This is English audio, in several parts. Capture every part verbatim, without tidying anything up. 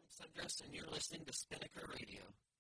Sundress, and you're listening to Spinnaker Radio.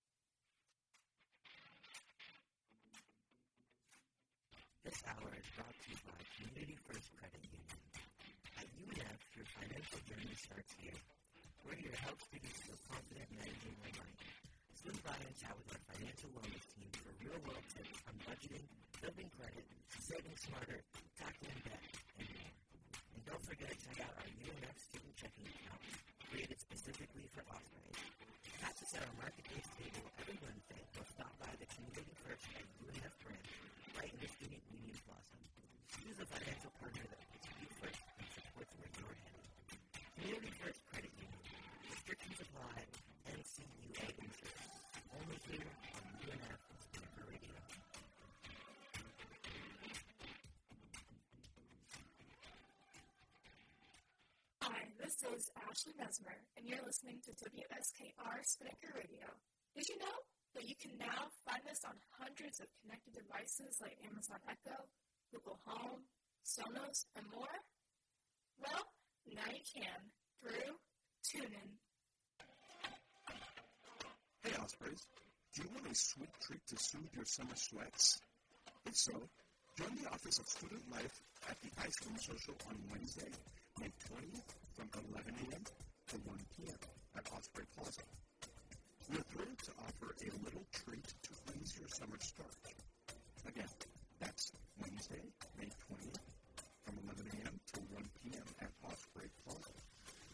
This hour is brought to you by Community First Credit Union. At U N F, your financial journey starts here. We're here to help students feel confident managing their money. Swing by and chat with our financial wellness team for real-world tips on budgeting, building credit, saving smarter, tackling debt, and more. And don't forget to check out our U N F student checking account, created specifically for Osprey. Catch us at our marketplace table every Wednesday or stop by the Community First at U N F branch right in the Student Union Plaza. Choose a financial partner that puts you first and supports where you're headed. Community First Credit Union. Restrictions apply. N C U A insurance. Only here on U N F and Spinnaker Radio. Hi, this is Ashley Mesmer, and you're listening to W S K R Spinnaker Radio. Did you know that you can now find us on hundreds of connected devices like Amazon Echo, Google Home, Sonos, and more? Well, now you can through TuneIn. Hey Ospreys, do you want a sweet treat to soothe your summer sweats? If so, join the Office of Student Life at the Ice Cream Social on Wednesday, May twentieth from eleven a.m. to one p.m. at Osprey Plaza.